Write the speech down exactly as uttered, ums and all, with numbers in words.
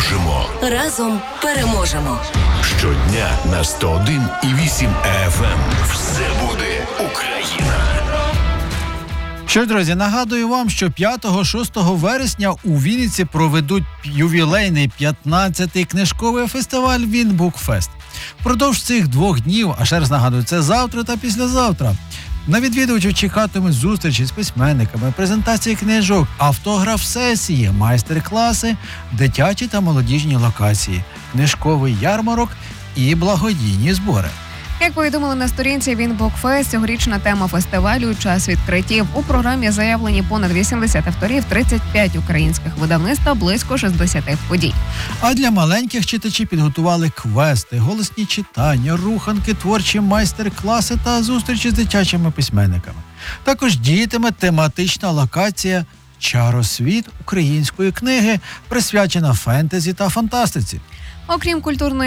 дружимо. Разом переможемо. Щодня на сто один і вісім еф ем. Все буде Україна. Що ж, друзі, нагадую вам, що п'ятого-шостого вересня у Вінниці проведуть ювілейний п'ятнадцятий книжковий фестиваль «Вінбукфест». Впродовж цих двох днів, а ще раз нагадую, це завтра та післязавтра, на відвідувачів чекатимуть зустрічі з письменниками, презентації книжок, автограф-сесії, майстер-класи, дитячі та молодіжні локації, книжковий ярмарок і благодійні збори. Як повідомили на сторінці «Вінбукфест», цьогорічна тема фестивалю «Час відкриттів». У програмі заявлені понад вісімдесят авторів, тридцять п'ять українських видавництв та близько шістдесят подій. А для маленьких читачів підготували квести, голосні читання, руханки, творчі майстер-класи та зустрічі з дитячими письменниками. Також діятиме тематична локація «Чаросвіт української книги», присвячена фентезі та фантастиці. Окрім культурної